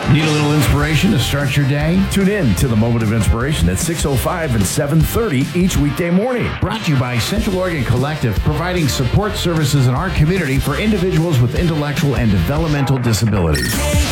Need a little inspiration to start your day? Tune in to the Moment of Inspiration at 6:05 and 7:30 each weekday morning. Brought to you by Central Oregon Collective, providing support services in our community for individuals with intellectual and developmental disabilities.